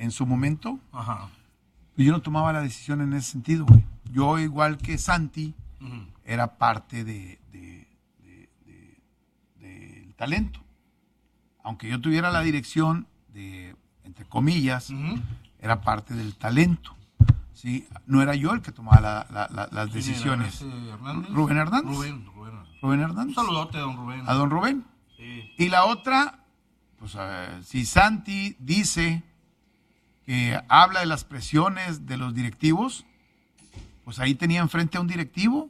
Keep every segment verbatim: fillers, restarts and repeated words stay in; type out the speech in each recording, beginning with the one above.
en su momento, Ajá. yo no tomaba la decisión en ese sentido, güey. Yo, igual que Santi, uh-huh. era parte de, de, de, de, de, del talento. Aunque yo tuviera la dirección de, entre comillas, uh-huh. era parte del talento. ¿Sí? No era yo el que tomaba la, la, la, las decisiones. Hernández? ¿Rubén Hernández? Rubén, Rubén. Rubén Hernández. Un saludote a don Rubén. A don Rubén. Sí. Y la otra, pues uh, si Santi dice que habla de las presiones de los directivos, pues ahí tenía enfrente a un directivo.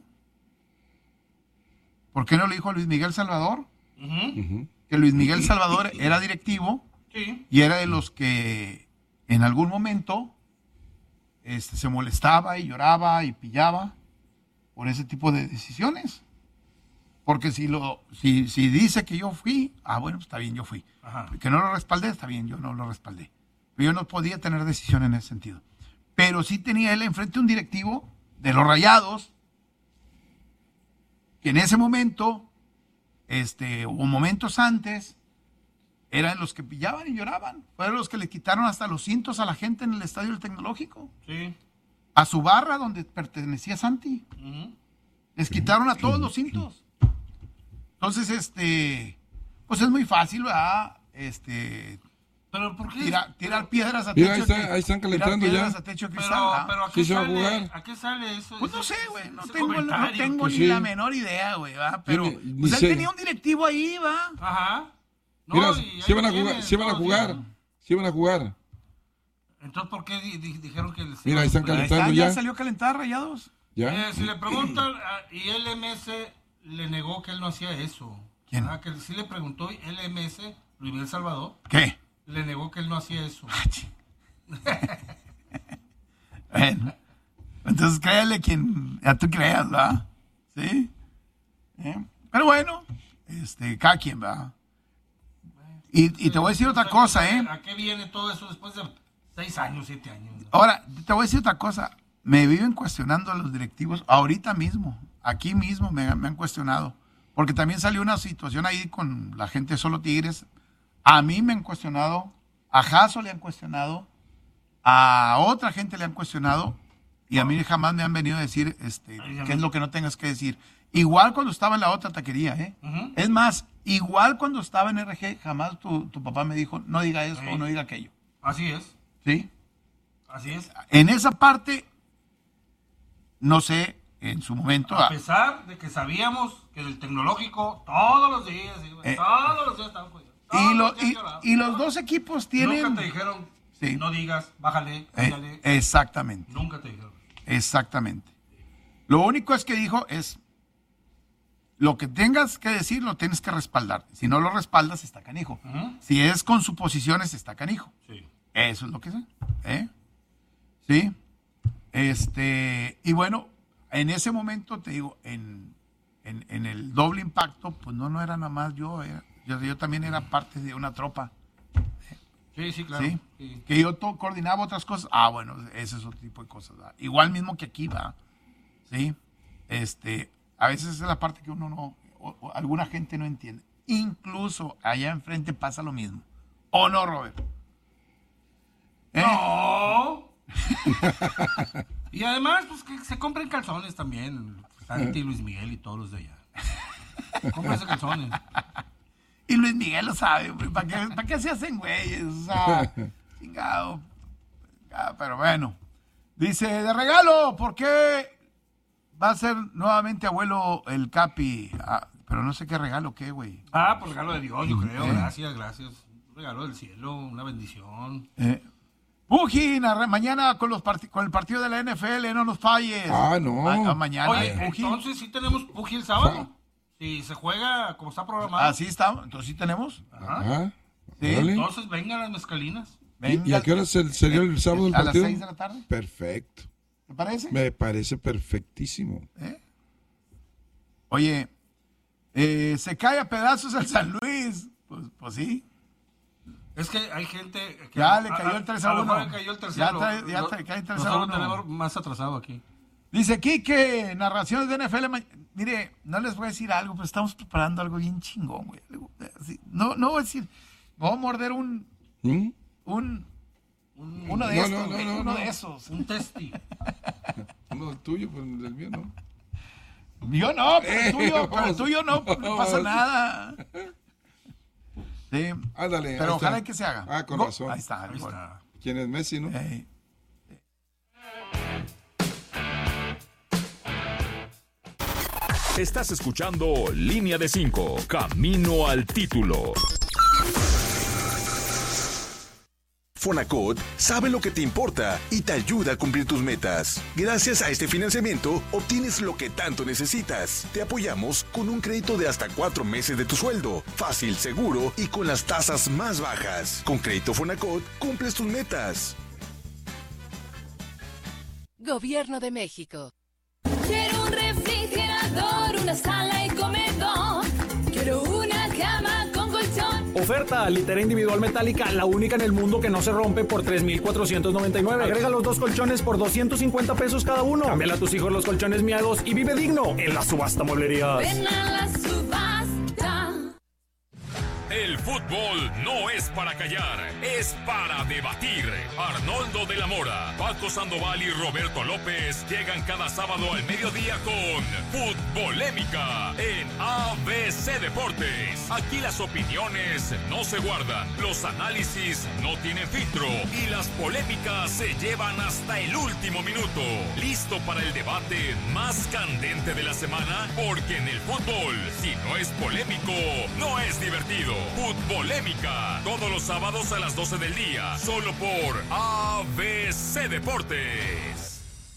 ¿Por qué no le dijo a Luis Miguel Salvador? Uh-huh. Uh-huh. Que Luis Miguel Salvador era directivo, sí. Y era de los que en algún momento este, se molestaba y lloraba y pillaba por ese tipo de decisiones. Porque si lo si, si dice que yo fui, ah, bueno, pues está bien, yo fui. Ajá. Que no lo respaldé, está bien, yo no lo respaldé. Pero yo no podía tener decisión en ese sentido. Pero sí tenía él enfrente un directivo de los Rayados, que en ese momento, este, o momentos antes, eran los que pillaban y lloraban. Fueron los que le quitaron hasta los cintos a la gente en el Estadio del Tecnológico. Sí. A su barra donde pertenecía Santi. Uh-huh. Les quitaron a todos los cintos. Entonces, este, pues es muy fácil, ¿verdad? Este, pero ¿por qué? Tira, tirar piedras a techo. Mira, ahí, está, ahí están calentando ya. A techo pero, pero ¿a qué, sí, sale, ¿a qué sale eso? Pues eso, no sé, güey. No ese tengo, no tengo pues ni sí. la menor idea, güey, ¿va? Pero Tiene, pues él sé. tenía un directivo ahí, ¿va? Ajá. No, Mira, si van a jugar, si van a jugar, si van a jugar. Entonces, ¿por qué di, di, dijeron que el Mira, ahí están calentando ahí ya. Ya salió a calentar, Rayados. ¿Ya? Eh, si le preguntan, y el M S le negó que él no hacía eso. ¿Quién? Ah, que sí le preguntó el M S, Luis Miguel Salvador. ¿Qué? Le negó que él no hacía eso. Bueno, entonces créale quien ya tú creas, ¿va? ¿Sí? ¿Eh? Pero bueno, este, cada quien, ¿va? Y, y te voy a decir otra cosa, ¿eh? ¿A qué viene todo eso después de seis años, siete años? ¿No? Ahora, te voy a decir otra cosa. Me viven cuestionando a los directivos ahorita mismo, aquí mismo me, me han cuestionado. Porque también salió una situación ahí con la gente de Solo Tigres. A mí me han cuestionado, a Jaso le han cuestionado, a otra gente le han cuestionado, y a mí jamás me han venido a decir este, qué es lo que no tengas que decir. Igual cuando estaba en la otra taquería, ¿eh? Uh-huh. Es más, igual cuando estaba en R G, jamás tu, tu papá me dijo, no diga esto o no diga aquello. Así es. ¿Sí? Así es. En esa parte, no sé, en su momento... A pesar de que sabíamos que el tecnológico todos los días, eh, todos los días estaban jodidos. Y, lo, y, y los dos equipos tienen... Nunca te dijeron, sí. No digas, bájale, cállale. Eh, exactamente. Nunca te dijeron. Exactamente. Lo único es que dijo es, lo que tengas que decir lo tienes que respaldar. Si no lo respaldas, está canijo. Uh-huh. Si es con suposiciones, está canijo. Sí. Eso es lo que sé. ¿Eh? Sí. Este, y bueno, en ese momento, te digo, en, en, en el doble impacto, pues no, no era nada más yo, era, yo, yo también era parte de una tropa. Sí, sí, claro. ¿Sí? Sí. Que yo to- coordinaba otras cosas. Ah, bueno, ese es otro tipo de cosas. ¿verdad? Igual mismo que aquí, va. ¿Sí? Este, a veces es la parte que uno no, o, o alguna gente no entiende. Incluso allá enfrente pasa lo mismo. ¿O no, Robert? ¿Eh? No. Y además, pues que se compren calzones también. Santi, Luis Miguel y todos los de allá. Cómprense calzones. Y Luis Miguel lo sabe, ¿para qué, ¿para qué se hacen güeyes? O sea, chingado. Ah, pero bueno. Dice, de regalo, ¿por qué va a ser nuevamente abuelo el Capi? Ah, pero no sé qué regalo, ¿qué, güey? Ah, por regalo de Dios, yo creo. ¿Eh? Gracias, gracias. Un regalo del cielo, una bendición. Eh. Puji, mañana con, los part- con el partido de la N F L, no nos falles. Ah, no. Ah, mañana. Oye, Puji. entonces sí tenemos Puji el sábado. Si sí, se juega como está programado. Así está, entonces sí tenemos. Ajá. Ajá. Sí. Entonces vengan las mezcalinas. Venga. ¿Y a qué hora se, sería el sábado el a partido? A las seis de la tarde. Perfecto. ¿Te parece? Me parece perfectísimo. ¿Eh? Oye, eh, se cae a pedazos el San Luis. Pues, pues sí. Es que hay gente que ya le cayó el tres a uno. A, a cayó el tercero. Ya, trae, ya lo, trae, cae el tres a nosotros uno. tenemos más atrasado aquí. Dice Quique, narraciones de N F L. Ma- Mire, no les voy a decir algo, pero estamos preparando algo bien chingón, güey. No, no voy a decir, voy a morder un, ¿Mm? un, un, Uno de No, estos, no, no, güey, no, uno no. de esos. Un testi. Uno del tuyo, pues del mío no. Yo no, pero el Eh, tuyo, pero el vamos. tuyo no, no pasa nada. Sí. Ándale. Pero ahí ojalá está. que se haga. Ah, con Go- razón. Ahí está. Ahí gol. está. ¿Quién es Messi, no? Ey. Estás escuchando Línea de cinco, Camino al título. Fonacot sabe lo que te importa y te ayuda a cumplir tus metas. Gracias a este financiamiento, obtienes lo que tanto necesitas. Te apoyamos con un crédito de hasta cuatro meses de tu sueldo. Fácil, seguro y con las tasas más bajas. Con Crédito Fonacot, cumples tus metas. Gobierno de México. Quiero un refrigerador, una sala y comedor. Quiero una cama con colchón. Oferta, litera individual metálica, la única en el mundo que no se rompe por tres mil cuatrocientos noventa y nueve. Agrega los dos colchones por doscientos cincuenta pesos cada uno. Cámbiale a tus hijos los colchones miados y vive digno en la subasta mueblerías. Ven a la subasta. El fútbol no es para callar, es para debatir. Arnoldo de la Mora, Paco Sandoval y Roberto López llegan cada sábado al mediodía con Futbolémica en A B C Deportes. Aquí las opiniones no se guardan, los análisis no tienen filtro y las polémicas se llevan hasta el último minuto. ¿Listo para el debate más candente de la semana? Porque en el fútbol, si no es polémico, no es divertido. Futbolémica, todos los sábados a las doce del día, solo por A B C Deportes.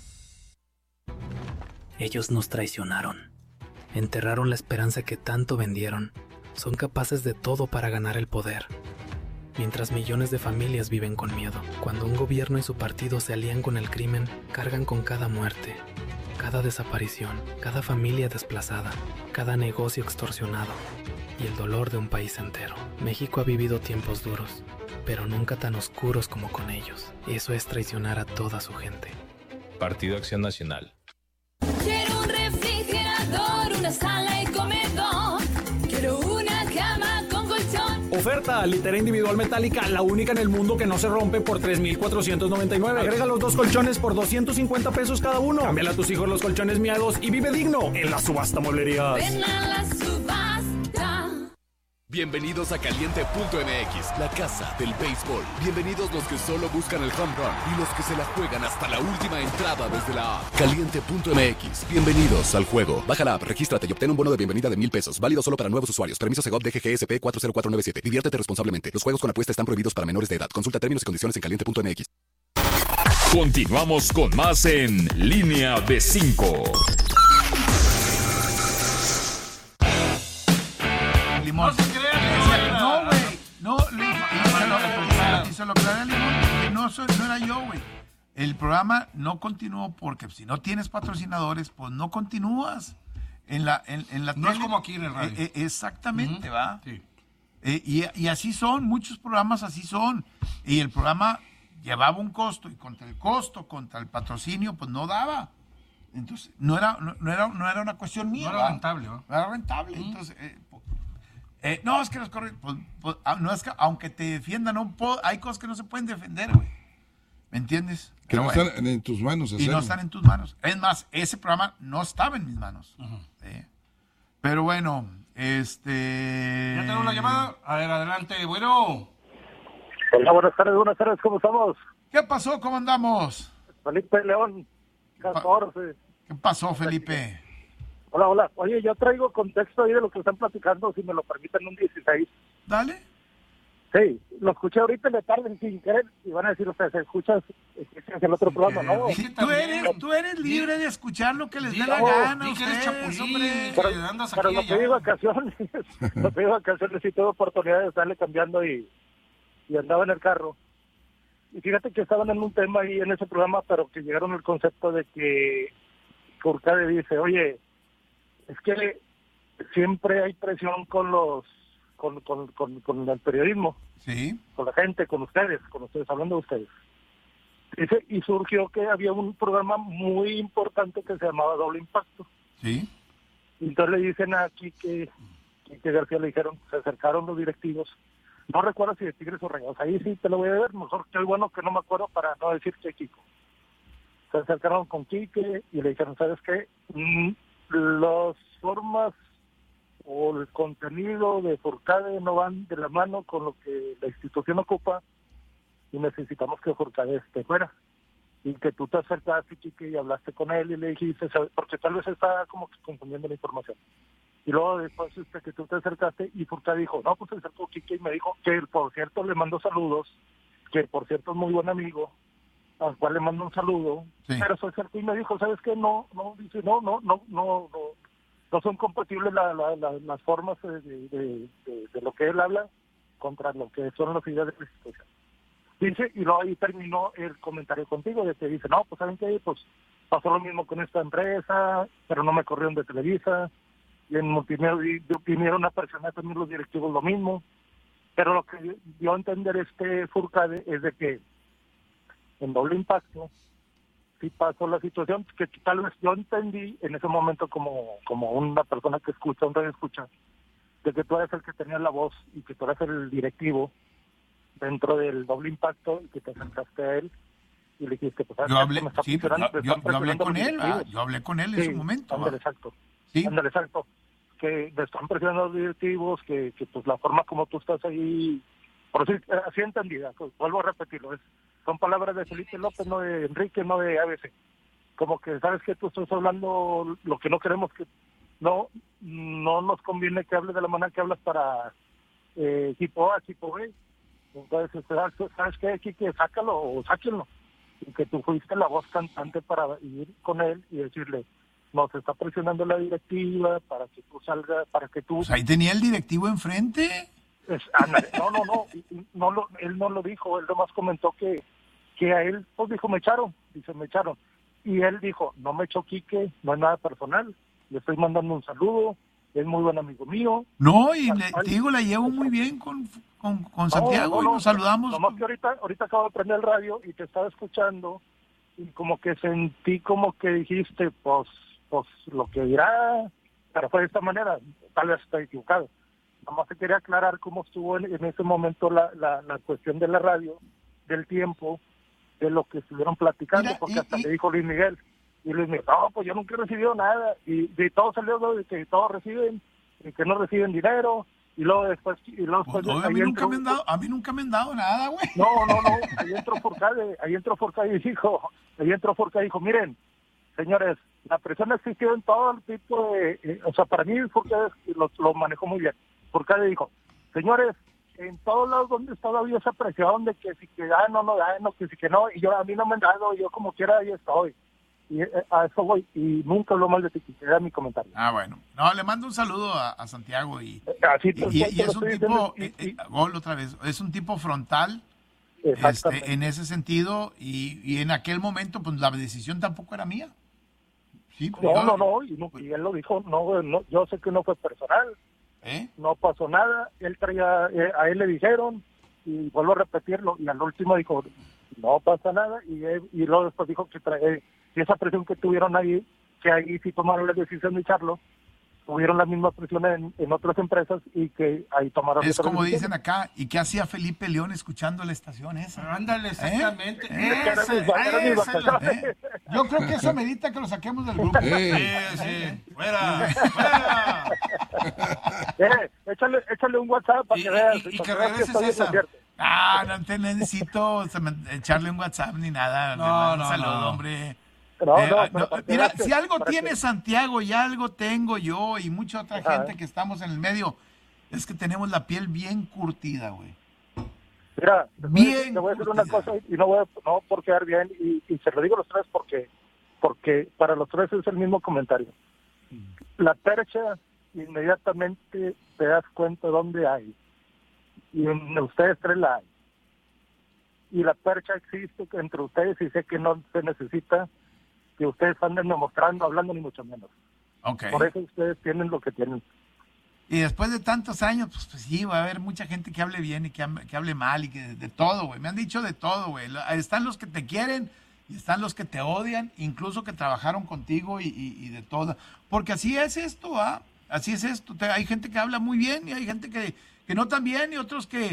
Ellos nos traicionaron, enterraron la esperanza que tanto vendieron, son capaces de todo para ganar el poder. Mientras millones de familias viven con miedo, cuando un gobierno y su partido se alían con el crimen, cargan con cada muerte, cada desaparición, cada familia desplazada, cada negocio extorsionado y el dolor de un país entero. México ha vivido tiempos duros, pero nunca tan oscuros como con ellos. Eso es traicionar a toda su gente. Partido Acción Nacional. Quiero un refrigerador, una sala y comedor. Quiero una cama con colchón. Oferta, litera individual metálica, la única en el mundo que no se rompe por tres mil cuatrocientos noventa y nueve. Agrega los dos colchones por doscientos cincuenta pesos cada uno. Cámbiale a tus hijos los colchones miados y vive digno en la subasta mueblerías. Ven a la subasta. Bienvenidos a Caliente punto M X, la casa del béisbol. Bienvenidos los que solo buscan el home run y los que se la juegan hasta la última entrada desde la app. Caliente punto M X, bienvenidos al juego. Baja la app, regístrate y obtén un bono de bienvenida de mil pesos. Válido solo para nuevos usuarios. Permiso Segov D G G S P cuatro cero cuatro nueve siete. Diviértete responsablemente. Los juegos con apuesta están prohibidos para menores de edad. Consulta términos y condiciones en Caliente punto M X. Continuamos con más en Línea de cinco. Limón. No se crean, No, güey. No, Limón. Y se lo aclaré a Limón, que no, soy, no era yo, güey. El programa no continuó porque si no tienes patrocinadores, pues no continúas. En la, en, en la No es tele- como aquí en el radio. Eh, eh, exactamente, Ujú. va. Sí. Eh, y, y así son, muchos programas así son. Y el programa llevaba un costo y contra el costo, contra el patrocinio, pues no daba. Entonces, no era, no, no era, no era una cuestión mía. No era ¿va? rentable, ¿no? No era rentable. Entonces, eh, po- eh, no, es que los corre, pues, pues, ah, no es que, aunque te defiendan, no puedo- hay cosas que no se pueden defender, güey. ¿Me entiendes? Que Pero no bueno. están en tus manos Y hacerlo. no están en tus manos. Es más, ese programa no estaba en mis manos. ¿sí? Pero bueno, este... Ya tengo una llamada. A ver, adelante. Bueno. Hola, buenas tardes, buenas tardes, ¿cómo estamos? ¿Qué pasó? ¿Cómo andamos? Felipe León, catorce. ¿Qué pasó, Felipe? Hola, hola. Oye, yo traigo contexto ahí de lo que están platicando, si me lo permiten, un dieciséis. Dale. Sí, lo escuché ahorita en la tarde sin querer y van a decir ustedes, ¿escuchas escuchas el otro programa? No, Sí, tú, eres, tú eres libre de escuchar lo que les dé la No, gana. di que ustedes, eres chapulín, hombre. pero, pero lo pedí vacaciones, lo pedí vacaciones y tuve oportunidad de estarle cambiando y, y andaba en el carro. Y fíjate que estaban en un tema ahí en ese programa, pero que llegaron al concepto de que Curcade dice, oye, es que siempre hay presión con los con, con, con, con el periodismo, sí, con la gente, con ustedes, con ustedes, hablando de ustedes. Dice, y surgió que había un programa muy importante que se llamaba Doble Impacto. Sí. Y entonces le dicen aquí que, que García le dijeron, se acercaron los directivos No recuerdo si de Tigres o Rayados, ahí sí te lo voy a ver, mejor que bueno que no me acuerdo para no decir que Kiko. Se acercaron con Quique y le dijeron, ¿sabes qué? Mm, las formas o el contenido de Furcade no van de la mano con lo que la institución ocupa y necesitamos que Furcade esté fuera. Y que tú te acercaste, Quique, y hablaste con él y le dijiste, ¿sabes? Porque tal vez está como que confundiendo la información. Y luego después este, que tú te acercaste y Furcade dijo, no, pues se acercó Quique y me dijo que por cierto le mandó saludos, que por cierto es muy buen amigo, al cual le mando un saludo, sí. Pero se acercó y me dijo, ¿sabes qué? No, no, dice, no, no, no, no, no, no son compatibles la, la, la, las formas de, de, de, de lo que él habla contra lo que son las ideas de la institución. Dice, y luego ahí terminó el comentario contigo, de que dice, no, pues ¿saben qué? Pues pasó lo mismo con esta empresa, pero no me corrieron de Televisa, y en Multimedia vinieron a presionar también los directivos lo mismo, pero lo que dio a entender este Furcade es de que en Doble Impacto sí pasó la situación que tal vez yo entendí en ese momento como, como una persona que escucha, un radio escucha, de que tú eres el que tenía la voz y que tú eres el directivo dentro del Doble Impacto y que te acercaste a él y le dijiste, pues, yo hablé, sí, yo, yo, yo hablé con él, ah, yo hablé con él en sí, su momento. Ándale, exacto. Sí. Ándale, exacto. Que le están presionando los directivos, que, que pues la forma como tú estás ahí, por así, así entendida, pues, vuelvo a repetirlo, es, son palabras de Felipe López, no de Enrique, no de A B C. Como que sabes que tú estás hablando lo que no queremos que, no, no nos conviene que hables de la manera que hablas para eh, equipo A, equipo B. Entonces, ¿sabes qué, Quique? Sácalo o sáquenlo. Y que tú fuiste la voz cantante para ir con él y decirle, nos está presionando la directiva para que tú salgas, para que tú... Pues ahí tenía el directivo enfrente. Es, ándale, no, no, no, no lo, él no lo dijo, él nomás comentó que, que a él, pues dijo, me echaron, dice, me echaron. Y él dijo, no me echó Quique, no es nada personal, le estoy mandando un saludo, es muy buen amigo mío. No, y le, te digo, la llevo muy bien con... Con, con Santiago no, no, no, y nos saludamos. Nomás que ahorita, ahorita acabo de prender el radio y te estaba escuchando y como que sentí como que dijiste, pues, pues lo que dirá, pero fue de esta manera, tal vez estoy equivocado. Nomás te quería aclarar cómo estuvo en, en ese momento la, la, la cuestión de la radio, del tiempo, de lo que estuvieron platicando, Mira, porque y, hasta y... le dijo Luis Miguel, y Luis Miguel, no, pues yo nunca he recibido nada, y de todo salió de que todos reciben, y que no reciben dinero, y luego después, y luego después pues, a, mí nunca entró, me han dado, a mí nunca me han dado nada, güey. No, no, no, ahí entró Furcade, ahí entró Furcade y dijo, ahí entró Furcade y dijo, miren, señores, la presión existió en todo el tipo de, eh, o sea, para mí Furcade lo, lo manejó muy bien. Furcade dijo, señores, en todos lados donde estaba había esa presión de que si que, ah, no, no, ah, no, que si que no, y yo a mí no me han dado, yo como quiera ahí estoy. Y eh, a eso voy, y nunca hablo mal de ti, era mi comentario. Ah, bueno. No, le mando un saludo a, a Santiago y, Así, y, y, y es un tipo, y, y, gol otra vez, es un tipo frontal este, en ese sentido, y, y en aquel momento, pues la decisión tampoco era mía. Sí, no, yo, no, no, y, no, y él lo dijo, no, no, yo sé que no fue personal, ¿Eh? no pasó nada, él traía, eh, a él le dijeron, y vuelvo a repetirlo, y al último dijo, no pasa nada, y, y luego después dijo que trae... Y esa presión que tuvieron ahí, que ahí sí tomaron la decisión de echarlo, tuvieron la misma presión en, en otras empresas y que ahí tomaron... Es como dicen acá, ¿y qué hacía Felipe León escuchando la estación esa? Ándale, exactamente. ¿Eh? Ese, ese, ese, ¿eh? Yo creo que eso medita que lo saquemos del grupo. Sí, sí, fuera, fuera. Eh, échale, échale un WhatsApp para y, que veas. Y, y que regreses que esa. Ah, no te necesito echarle un WhatsApp ni nada. No, no, saludo, no. hombre. No, eh, no, no, mira, si algo tiene que... Santiago y algo tengo yo y mucha otra Ajá. gente que estamos en el medio, es que tenemos la piel bien curtida, güey. Mira, bien te voy a decir una cosa y no voy a, no por quedar bien, y, y se lo digo a los tres porque, porque para los tres es el mismo comentario. La percha, inmediatamente te das cuenta dónde hay. Y en ustedes tres la hay. Y la percha existe entre ustedes y sé que no se necesita que ustedes anden demostrando, hablando ni mucho menos. Okay. Por eso ustedes tienen lo que tienen. Y después de tantos años, pues, pues sí, va a haber mucha gente que hable bien y que, que hable mal y que de, de todo, güey. Me han dicho de todo, güey. Están los que te quieren y están los que te odian, incluso que trabajaron contigo y, y, y de todo. Porque así es esto, ¿ah? Así es esto. Te, hay gente que habla muy bien y hay gente que, que no tan bien y otros que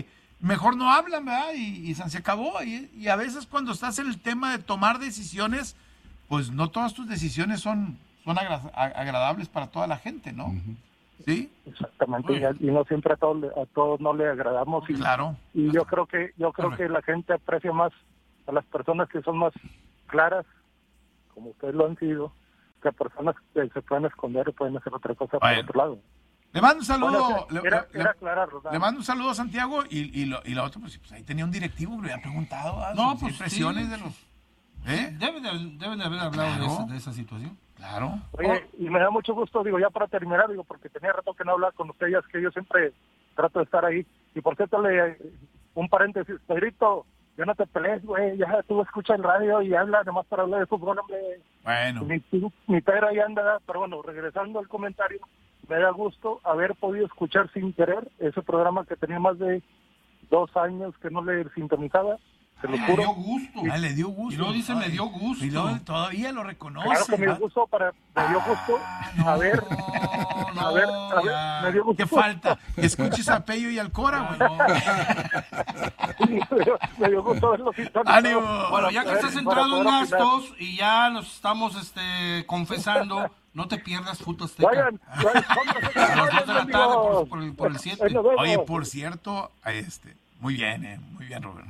mejor no hablan, ¿verdad? Y, y se acabó. Y, y a veces cuando estás en el tema de tomar decisiones, pues no todas tus decisiones son, son agra- agradables para toda la gente, ¿no? Uh-huh. ¿Sí? Exactamente, y, y no siempre a todos, a todos no le agradamos. Y, claro. Y yo creo que yo creo que la gente aprecia más a las personas que son más claras, como ustedes lo han sido, que a personas que se pueden esconder y pueden hacer otra cosa bueno. por otro lado. Le mando un saludo. Bueno, era, le, era le, clara, le mando un saludo a Santiago y, y, lo, y la otra, pues, pues ahí tenía un directivo que le había preguntado. ¿Ah? No, pues impresiones sí, de los. ¿Eh? Deben, de, deben de haber hablado claro. de, esa, de esa situación. Claro. Oye, y me da mucho gusto, digo, ya para terminar, digo, porque tenía rato que no hablar con ustedes, que yo siempre trato de estar ahí. Y por cierto, le, un paréntesis, Pedrito, ya no te pelees, güey, ya tú escuchas el radio y habla nomás para hablar de fútbol, hombre. Bueno. Mi, mi Pedro ahí anda, pero bueno, regresando al comentario, me da gusto haber podido escuchar sin querer ese programa que tenía más de dos años que no le sintonizaba. Se lo Ay, juro. Le dio gusto. Ah, le dio gusto. Y luego dice, me dio gusto. Y luego todavía lo reconoce. Claro que me dio gusto, para, me dio gusto. Ah, no, a ver, no, a ver, a ver, ya. me dio gusto. ¿Qué falta? Que escuches a Pello y al Cora, güey. No. me, dio, me dio gusto verlo. ¡Ánimo! Bueno, ya que estás entrado en gastos y ya nos estamos este, confesando, no te pierdas Fútbol Azteca. Vayan, vayan, a las dos de la tarde por, por el, por el siete. Oye, por cierto, este, muy bien, eh, muy bien, Roberto.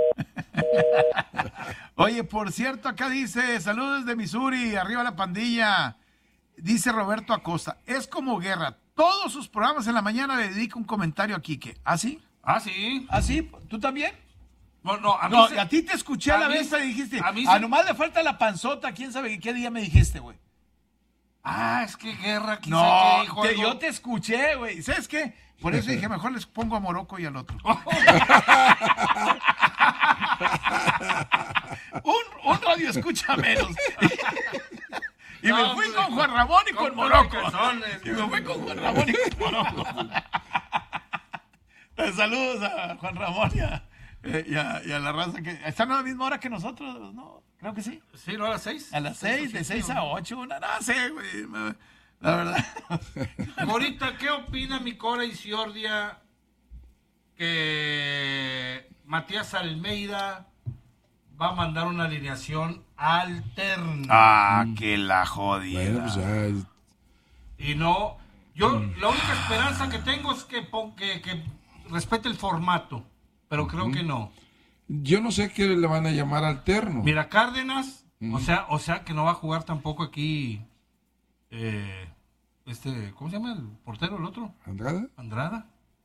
Oye, por cierto, acá dice, saludos de Missouri, arriba la pandilla. Dice Roberto Acosta, es como Guerra, todos sus programas en la mañana le dedica un comentario a Quique. ¿Ah, sí? Ah, sí. ¿Ah, sí? ¿Tú también? No, no, a, mí no, se, a ti te escuché a, a la vez y dijiste, a, mí se, a nomás le falta la panzota, quién sabe qué día me dijiste, güey. Ah, es que Guerra, quizá no, que dijo te, algo. yo te escuché, güey. ¿Sabes qué? Por eso dije, mejor les pongo a Morocco y al otro. un, un radio escucha menos. y no, me fui con Juan Ramón y con, con Morocco. Y me fui con Juan Ramón y con Morocco. Saludos a Juan Ramón y a, y, a, y a la raza que están a la misma hora que nosotros, ¿no? Creo que sí. Sí, ¿no? A las seis. A las seis, de seis a ocho. No, no sé, güey. Me, la verdad. Ahorita, ¿qué opina mi Cora y Ciordia que Matías Almeida va a mandar una alineación alterna? Ah, que la jodida. Bueno, pues ya. Y no, yo mm. la única esperanza que tengo es que, que, que respete el formato, pero creo mm. que no. Yo no sé qué le van a llamar alterno. Mira, Cárdenas, mm. o sea, o sea que no va a jugar tampoco aquí. Eh, este, ¿cómo se llama el portero, el otro? ¿Andrada? Andrada.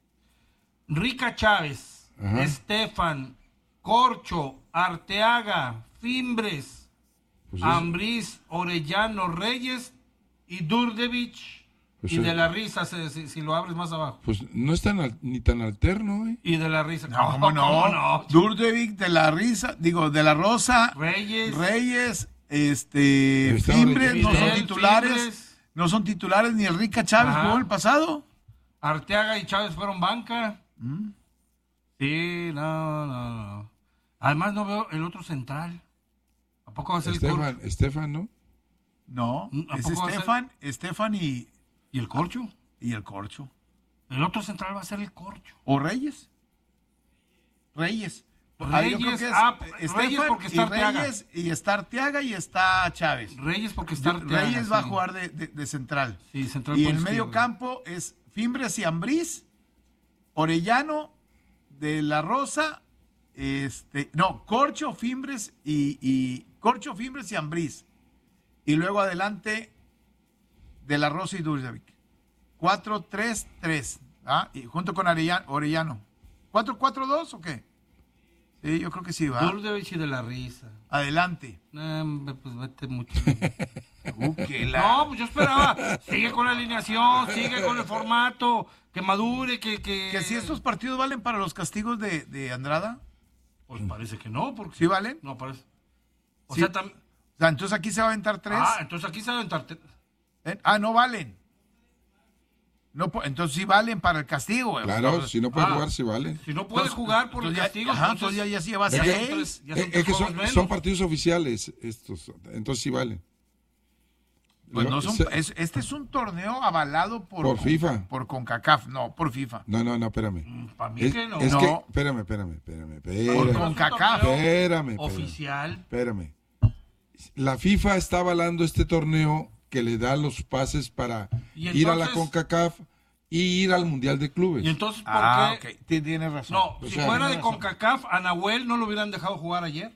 Rica Chávez, Ajá. Estefan, Corcho, Arteaga, Fimbres, pues Ambriz, Orellano, Reyes y Durdevich. Pues y sí. De la Risa, si, si, si lo abres más abajo. Pues no es tan al, ni tan alterno, ¿eh? Y de la Risa. No, ¿cómo no? ¿Cómo no? Durdevich, de la Risa, digo, de la Rosa. Reyes. Reyes, este, Fimbres, no son titulares. Fimbres. No son titulares ni el Rica Chávez jugó el pasado. Arteaga y Chávez fueron banca. ¿Mm? Sí, no, no, no. Además no veo el otro central. ¿A poco va a ser Estefan, el Corcho? Estefan, ¿no? No, es Estefan, Estefan y... ¿Y el Corcho? Y el Corcho. El otro central va a ser el Corcho. ¿O Reyes? Reyes. Reyes, es ah, Estefan Reyes porque está y Arteaga. Reyes, y está Arteaga y está Chávez. Reyes porque está Arteaga. Reyes va sí. a jugar de, de, de central. Sí, central. Y en el medio campo es Fimbres y Ambriz, Orellano, de la Rosa, este, no, Corcho, Fimbres y, y Corcho, Fimbres y Ambriz. Y luego adelante de la Rosa y Durdevich. cuatro tres tres, ¿ah? Y junto con Arellano, Orellano. ¿cuatro cuatro dos o qué? Sí, yo creo que sí, va. Durdevich y de la Risa. Adelante. Eh, pues vete mucho. uh, la... No, pues yo esperaba. Sigue con la alineación, sigue con el formato, que madure, que... Que, ¿Que si estos partidos valen para los castigos de, de Andrada? Pues parece que no. Porque... ¿Sí valen? No, parece. O sí. sea, tam... o sea, entonces aquí se va a aventar tres. Ah, entonces aquí se va a aventar tres. ¿Eh? Ah, no valen. No, entonces sí valen para el castigo. Claro, entonces, si no puede ah, jugar, sí valen. Si no puedes jugar por el castigo, ya, ajá, entonces ya, ya se lleva ya seis. Son, ya son, es que son, son partidos oficiales estos, entonces sí valen. Pues no son, es, este es un torneo avalado por, por FIFA. Por CONCACAF, no, por FIFA. No, no, no, espérame. Mm, para mí es, que no. Es no. que, espérame, espérame, espérame. espérame por CONCACAF. Espérame, oficial. Espérame. La FIFA está avalando este torneo que le da los pases para entonces, ir a la CONCACAF y ir al Mundial de Clubes. ¿Y entonces por ah, qué? Okay. Tienes razón. No, o si sea, fuera de razón. CONCACAF, a Nahuel no lo hubieran dejado jugar ayer.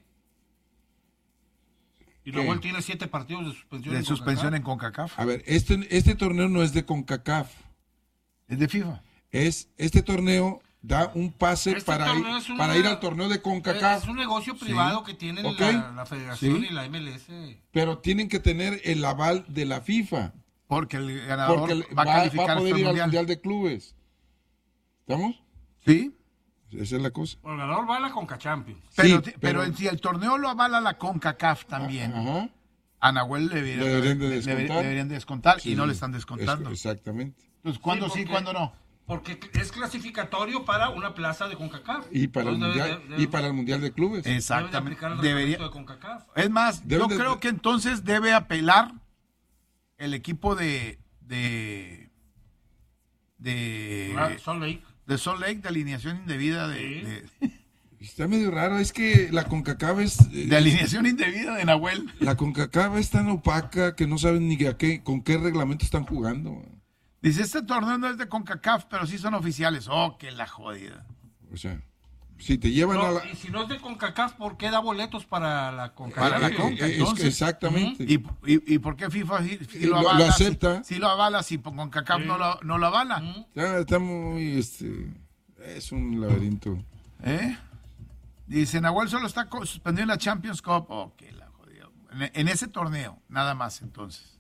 Y ¿Qué? Nahuel tiene siete partidos de suspensión, de en, suspensión CONCACAF. en CONCACAF. A ver, este, este torneo no es de CONCACAF. Es de FIFA. Es, este torneo da un pase Este para, ir, torneo es una- para ir al torneo de CONCACAF. Es un negocio privado Sí. que tienen Okay. la, la federación Sí. y la M L S. Pero tienen que tener el aval de la FIFA. Porque el ganador Porque va, va, a calificar va a poder hasta el ir mundial. al Mundial de Clubes. ¿Estamos? Sí. Esa es la cosa. El ganador va a la Conca Champions. Pero, Sí, pero, pero- si el torneo lo avala la CONCACAF también, Ajá. a Nahuel le deberían, Le deberían de le- descontar. le deberían de descontar Sí, y no le están descontando. es- exactamente. Entonces, ¿cuándo sí, porque- cuándo no? Porque es clasificatorio para una plaza de CONCACAF. Y para, el Entonces mundial, debe- debe- y para el Mundial de Clubes. debe de Exactamente. aplicar el Debería, reglamento de CONCACAF. es más, Deben yo de- creo que entonces debe apelar el equipo de de de, Ah, Salt Lake. de Salt Lake de alineación indebida de, Sí. de, Está medio raro. Es que la CONCACAF es... de alineación indebida de Nahuel. La CONCACAF es tan opaca que no saben ni a qué, con qué reglamento están jugando. Dice, este torneo no es de CONCACAF, pero sí son oficiales. Oh, qué la jodida. O sea, si te llevan No, a la... y si no es de CONCACAF, ¿por qué da boletos para la CONCACAF? Para la Eh, Conca, eh, es- entonces. exactamente. ¿Y, y, y por qué FIFA sí, sí Lo- lo lo avala? acepta. Sí, sí lo avala, si CONCACAF Sí. no, lo, no lo avala. Ya está muy... Este, es un laberinto. ¿Eh? Dice, Nahuel solo está co- suspendido en la Champions Cup. Oh, qué la jodida. En, en ese torneo, nada más entonces.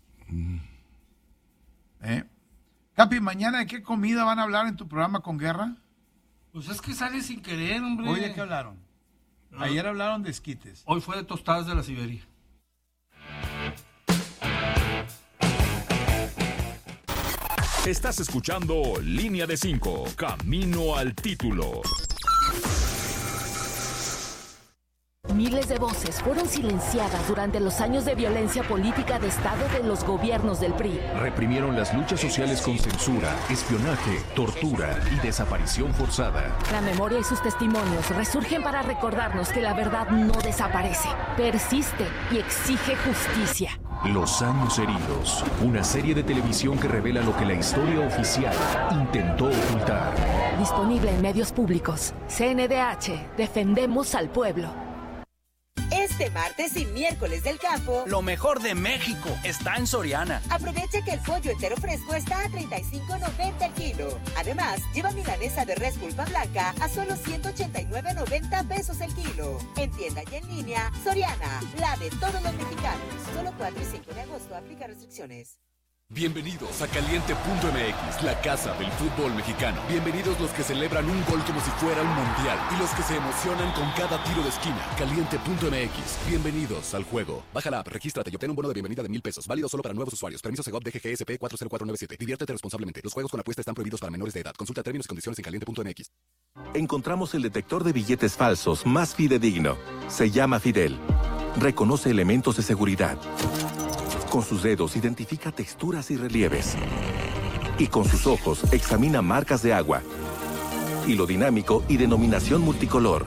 ¿Eh? Capi, mañana ¿de qué comida van a hablar en tu programa con Guerra? Pues es que sale sin querer, hombre. ¿Hoy de qué hablaron? Ayer hablaron de esquites. Hoy fue de tostadas de la Siberia. Estás escuchando Línea de cinco, Camino al Título. Miles de voces fueron silenciadas durante los años de violencia política de Estado de los gobiernos del P R I. Reprimieron las luchas sociales con censura, espionaje, tortura y desaparición forzada. La memoria y sus testimonios resurgen para recordarnos que la verdad no desaparece, persiste y exige justicia. Los años heridos. Una serie de televisión que revela lo que la historia oficial intentó ocultar. Disponible en medios públicos. C N D H. Defendemos al pueblo. Este martes y miércoles del campo, lo mejor de México está en Soriana. Aprovecha que el pollo entero fresco está a treinta y cinco noventa el kilo. Además, lleva milanesa de res pulpa blanca a solo ciento ochenta y nueve noventa pesos el kilo. En tienda y en línea, Soriana, la de todos los mexicanos. Solo cuatro y cinco de agosto, aplica restricciones. Bienvenidos a Caliente punto M X, la casa del fútbol mexicano. Bienvenidos los que celebran un gol como si fuera un mundial y los que se emocionan con cada tiro de esquina. Caliente punto M X, bienvenidos al juego. Baja la app, regístrate y obtén un bono de bienvenida de mil pesos, válido solo para nuevos usuarios. Permiso Segov D G G S P cuatro cero cuatro nueve siete. Diviértete responsablemente. Los juegos con apuesta están prohibidos para menores de edad. Consulta términos y condiciones en caliente punto M X. Encontramos el detector de billetes falsos más fidedigno. Se llama Fidel. Reconoce elementos de seguridad. Con sus dedos identifica texturas y relieves. Y con sus ojos examina marcas de agua, hilo dinámico y denominación multicolor.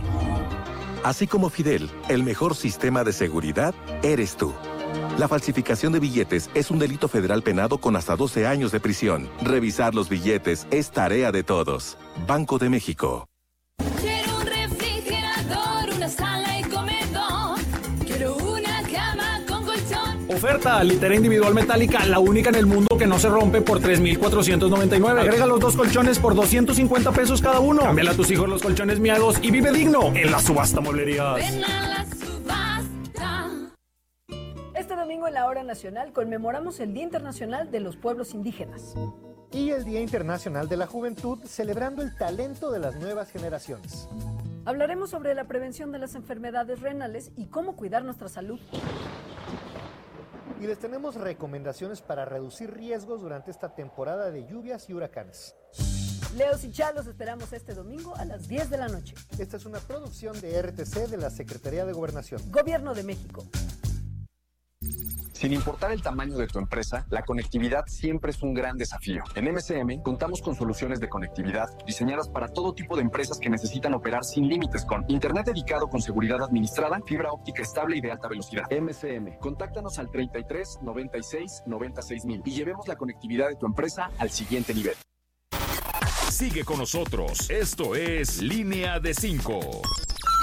Así como Fidel, el mejor sistema de seguridad eres tú. La falsificación de billetes es un delito federal penado con hasta doce años de prisión. Revisar los billetes es tarea de todos. Banco de México. Quiero un refrigerador, una sala y comedor. Quiero una cama con colchón. Oferta, litera individual metálica, la única en el mundo que no se rompe por tres mil cuatrocientos noventa y nueve. Agrega los dos colchones por doscientos cincuenta pesos cada uno. Cámbiale a tus hijos los colchones miados y vive digno en la subasta mueblerías. Ven a la subasta. Este domingo en la Hora Nacional conmemoramos el Día Internacional de los Pueblos Indígenas. Y el Día Internacional de la Juventud, celebrando el talento de las nuevas generaciones. Hablaremos sobre la prevención de las enfermedades renales y cómo cuidar nuestra salud. Y les tenemos recomendaciones para reducir riesgos durante esta temporada de lluvias y huracanes. Leos y Chá los esperamos este domingo a las diez de la noche. Esta es una producción de R T C de la Secretaría de Gobernación. Gobierno de México. Sin importar el tamaño de tu empresa, la conectividad siempre es un gran desafío. En M C M contamos con soluciones de conectividad diseñadas para todo tipo de empresas que necesitan operar sin límites con internet dedicado con seguridad administrada, fibra óptica estable y de alta velocidad. M C M, contáctanos al treinta y tres, noventa y seis, noventa y seis mil y llevemos la conectividad de tu empresa al siguiente nivel. Sigue con nosotros. Esto es Línea de cinco.